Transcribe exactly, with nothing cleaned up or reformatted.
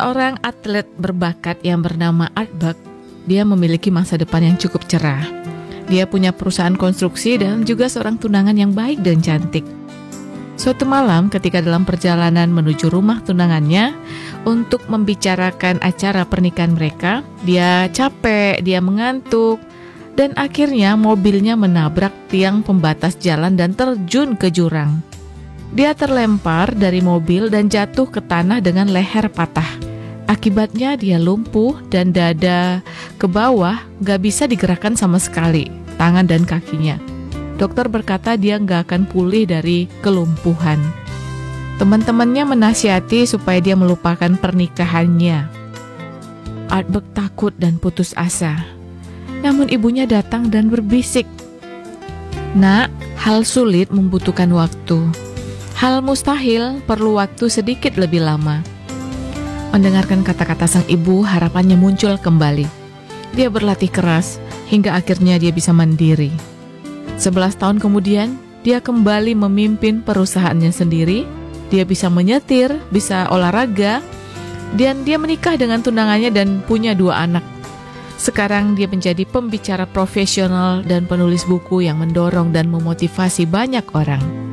Seorang atlet berbakat yang bernama Art Buck, dia memiliki masa depan yang cukup cerah. Dia punya perusahaan konstruksi dan juga seorang tunangan yang baik dan cantik. Suatu malam ketika dalam perjalanan menuju rumah tunangannya untuk membicarakan acara pernikahan mereka, dia capek, dia mengantuk, dan akhirnya mobilnya menabrak tiang pembatas jalan dan terjun ke jurang. Dia terlempar dari mobil dan jatuh ke tanah dengan leher patah. Akibatnya dia lumpuh dan dada ke bawah gak bisa digerakkan sama sekali, tangan dan kakinya. Dokter berkata dia gak akan pulih dari kelumpuhan. Teman-temannya menasihati supaya dia melupakan pernikahannya. Art Buck takut dan putus asa. Namun ibunya datang dan berbisik, "Nak, hal sulit membutuhkan waktu. Hal mustahil perlu waktu sedikit lebih lama." Mendengarkan kata-kata sang ibu, harapannya muncul kembali. Dia berlatih keras hingga akhirnya dia bisa mandiri. Sebelas tahun kemudian, dia kembali memimpin perusahaannya sendiri. Dia bisa menyetir, bisa olahraga, dan dia menikah dengan tunangannya dan punya dua anak. Sekarang dia menjadi pembicara profesional dan penulis buku yang mendorong dan memotivasi banyak orang.